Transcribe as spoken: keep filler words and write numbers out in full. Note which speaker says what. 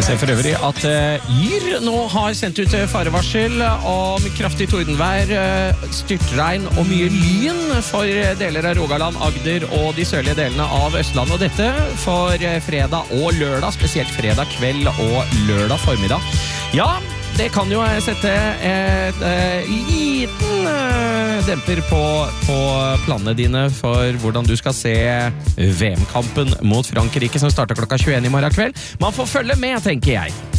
Speaker 1: Jeg ser for øvrig at uh, Yr nå har sendt ut farevarsel om kraftig tordenvær, uh, styrtregn og mye lyn for deler av Rogaland, Agder og de sørlige delene av Østlandet. Og dette for uh, fredag og lørdag, spesielt fredag kveld og lørdag formiddag. Ja, det kan jo sette et uh, liten uh, demper på, på planene dine for hvordan du skal se V M-kampen mot Frankrike som starter klokka tjueen i morgen kveld. Man får følge med, tenker jeg.